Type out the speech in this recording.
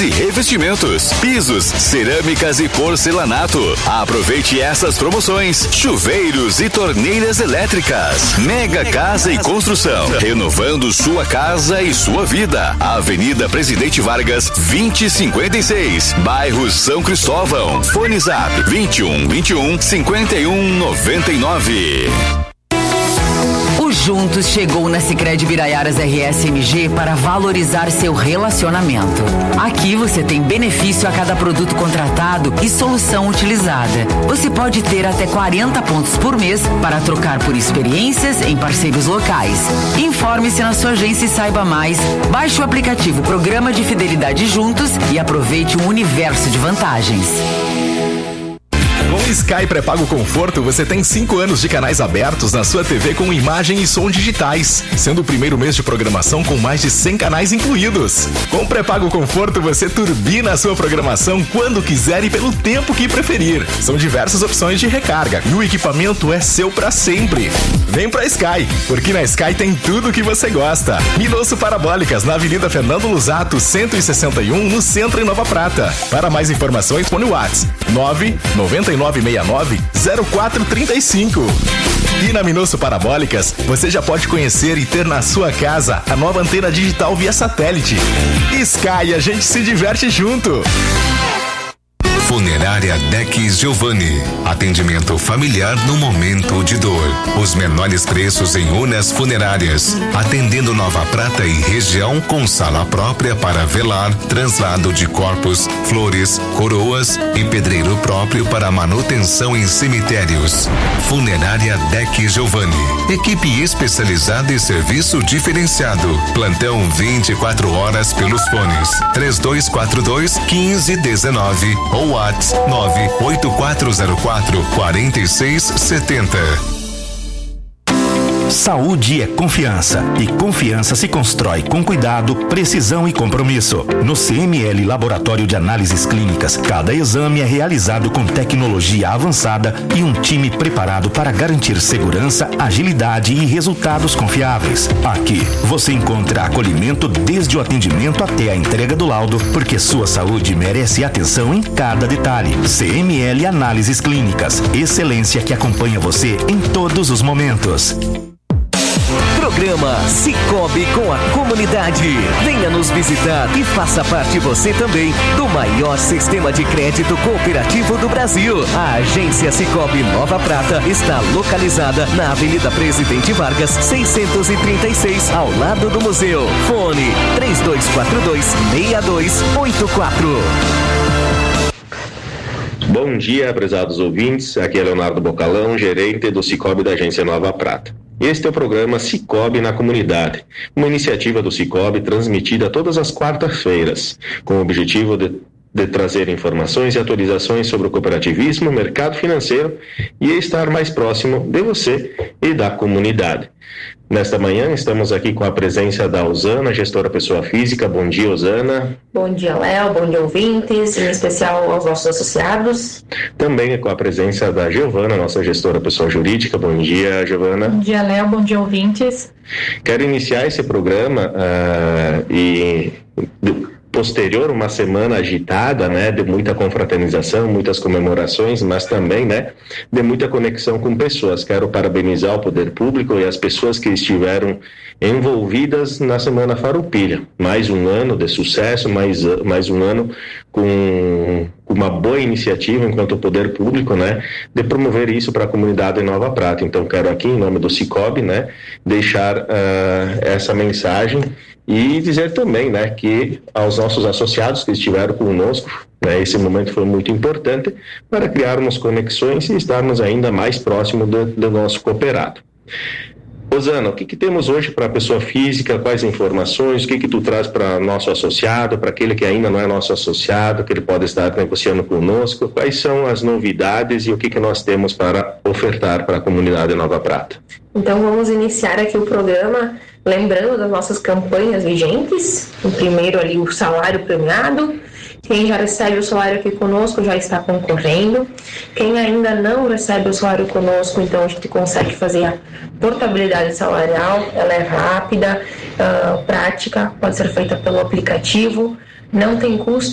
e revestimentos, pisos, cerâmicas e porcelanato. Aproveite essas promoções: chuveiros e torneiras elétricas. Mega Casa e Construção, renovando sua casa e sua vida. Avenida Presidente Vargas, 2056, bairro São Cristóvão. Fone Zap 21 51 99. Juntos chegou na Sicredi Biraiaras RSMG para valorizar seu relacionamento. Aqui você tem benefício a cada produto contratado e solução utilizada. Você pode ter até 40 pontos por mês para trocar por experiências em parceiros locais. Informe-se na sua agência e saiba mais. Baixe o aplicativo Programa de Fidelidade Juntos e aproveite um universo de vantagens. Com Sky Pré-Pago Conforto, você tem 5 anos de canais abertos na sua TV com imagem e som digitais, sendo o primeiro mês de programação com mais de 100 canais incluídos. Com Pré-Pago Conforto, você turbina a sua programação quando quiser e pelo tempo que preferir. São diversas opções de recarga e o equipamento é seu para sempre. Vem pra Sky, porque na Sky tem tudo o que você gosta. Minosso Parabólicas, na Avenida Fernando Lusato, 161, no centro em Nova Prata. Para mais informações, põe o WhatsApp 99969-0435. E na Minosso Parabólicas, você já pode conhecer e ter na sua casa a nova antena digital via satélite. Sky, a gente se diverte junto. Funerária Deck Giovanni. Atendimento familiar no momento de dor. Os menores preços em urnas funerárias. Atendendo Nova Prata e região com sala própria para velar, translado de corpos, flores, coroas e pedreiro próprio para manutenção em cemitérios. Funerária Deck Giovanni. Equipe especializada e serviço diferenciado. Plantão 24 horas pelos fones 3242-1519 ou WhatsApp 98404-4670. Saúde é confiança e confiança se constrói com cuidado, precisão e compromisso. No CML Laboratório de Análises Clínicas, cada exame é realizado com tecnologia avançada e um time preparado para garantir segurança, agilidade e resultados confiáveis. Aqui você encontra acolhimento desde o atendimento até a entrega do laudo, porque sua saúde merece atenção em cada detalhe. CML Análises Clínicas, excelência que acompanha você em todos os momentos. Programa Cicobi com a comunidade. Venha nos visitar e faça parte você também do maior sistema de crédito cooperativo do Brasil. A agência Cicobi Nova Prata está localizada na Avenida Presidente Vargas, 636, ao lado do museu. Fone 3242-6284. Bom dia, prezados ouvintes. Aqui é Leonardo Bocalão, gerente do Cicobi da agência Nova Prata. Este é o programa Cicobi na Comunidade, uma iniciativa do Cicobi transmitida todas as quartas-feiras, com o objetivo de trazer informações e atualizações sobre o cooperativismo, mercado financeiro e estar mais próximo de você e da comunidade. Nesta manhã estamos aqui com a presença da Osana, gestora pessoa física. Bom dia, Osana. Bom dia, Léo. Bom dia, ouvintes, em especial aos nossos associados. Também com a presença da Giovana, nossa gestora pessoa jurídica. Bom dia, Giovana. Bom dia, Léo. Bom dia, ouvintes. Quero iniciar esse programa posterior, uma semana agitada, né, de muita confraternização, muitas comemorações, mas também, né, de muita conexão com pessoas. Quero parabenizar o poder público e as pessoas que estiveram envolvidas na Semana Farroupilha. Mais um ano de sucesso, mais um ano com uma boa iniciativa enquanto poder público, né, de promover isso para a comunidade em Nova Prata. Então, quero aqui, em nome do Cicobi, né, deixar essa mensagem e dizer também, né, que aos nossos associados que estiveram conosco, né, esse momento foi muito importante para criarmos conexões e estarmos ainda mais próximo do nosso cooperado. Osana, o que temos hoje para a pessoa física? Quais informações? O que tu traz para nosso associado, para aquele que ainda não é nosso associado, que ele pode estar negociando conosco? Quais são as novidades e o que nós temos para ofertar para a comunidade Nova Prata? Então vamos iniciar aqui o programa lembrando das nossas campanhas vigentes. O primeiro ali, o salário premiado. Quem já recebe o salário aqui conosco já está concorrendo. Quem ainda não recebe o salário conosco, então a gente consegue fazer a portabilidade salarial. Ela é rápida, prática, pode ser feita pelo aplicativo, não tem custo.